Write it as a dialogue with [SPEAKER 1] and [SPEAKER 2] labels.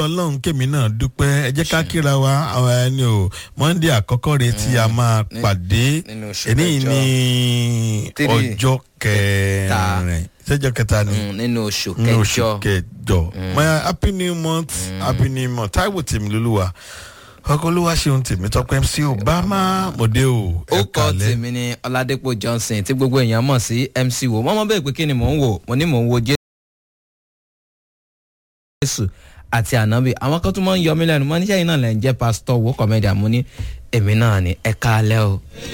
[SPEAKER 1] Ọlọ́run kèmí náà dúpẹ́ ẹ jẹ́ ká kíra wa àwọn ẹni o Monday àkọ́kọ́ rẹ̀ tí a máa pàdé ẹni ní ọjọ́ kẹrin ṣẹjọ́ kẹta ni
[SPEAKER 2] nínú oṣù
[SPEAKER 1] kẹjọ my happy new month Táíwò Tèmilolúwa ọkọlúwa ṣeun tèmi Tọ́pẹ́ MC Obama mọ̀dé o.
[SPEAKER 2] ó kọ́ tèmi ní Ọládépò Johnson tí gbogbo èèyàn mọ̀ sí MC Wo mọ́mọ́ bẹ́ẹ̀ pé kí ni mò ń wò mo ní mò ń wo Jésù àti ànábì àwọn kan tún máa ń yọ mí lẹ́nu mọ́ níṣẹ́ yìí náà lẹ́ ń jẹ́ pásítọ̀ wo kọ́mẹ́díà mo ní èmi náà ní ẹ̀ka alẹ́ o.